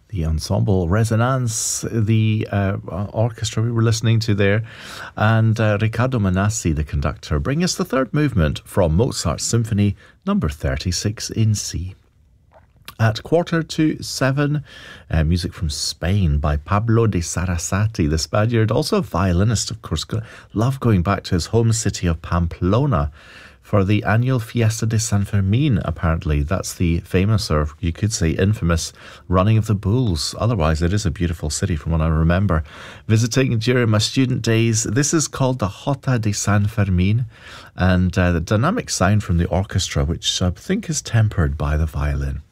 The Ensemble Resonance, the orchestra we were listening to there, and Riccardo Manassi, the conductor, bring us the third movement from Mozart's Symphony number 36 in C. At 6:45, music from Spain by Pablo de Sarasate, the Spaniard, also a violinist, of course. Love going back to his home city of Pamplona for the annual Fiesta de San Fermin, apparently. That's the famous, or you could say infamous, running of the bulls. Otherwise, it is a beautiful city from what I remember visiting during my student days. This is called the Jota de San Fermin, and the dynamic sound from the orchestra, which I think is tempered by the violin.